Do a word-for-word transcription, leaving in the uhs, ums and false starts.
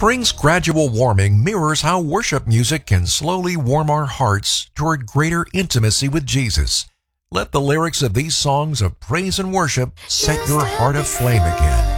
Spring's gradual warming mirrors how worship music can slowly warm our hearts toward greater intimacy with Jesus. Let the lyrics of these songs of praise and worship set your heart aflame again.